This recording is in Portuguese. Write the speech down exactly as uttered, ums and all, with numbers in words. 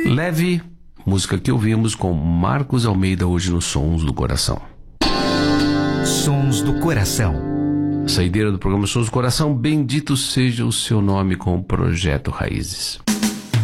Leve, música que ouvimos com Marcos Almeida hoje no Sons do Coração. Sons do Coração. Saideira do programa Sons do Coração, bendito seja o seu nome com o Projeto Raízes.